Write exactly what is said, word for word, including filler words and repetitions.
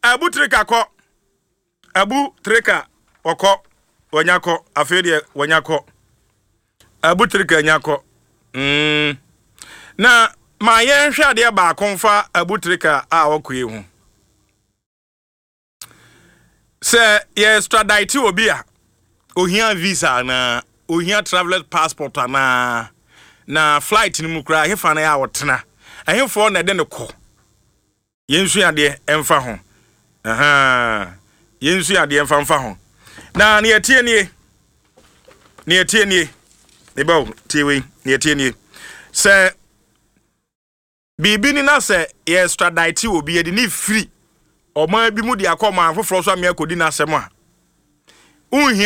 Abu Trika ko. Abu Trika oko. Wanyako. Afedi wanyako. Abu Trika nyako. Mm. Na ma yen hwa de ba konfa Abu Trika a wakoye hu. Se ye extradite obi a ohia visa na ohia traveler passport na na flight ni mukra hefa na ya wotena ahefo na de ne ko yensu ade emfa ho aha yensu ade emfa mfa ho na ne etie nie ne etie nie ne bawo tiewe ne etie nie se bibi ni na se ye extradite obi e de ni free oman bi mu de akoma afoforo so amia kodi na asem a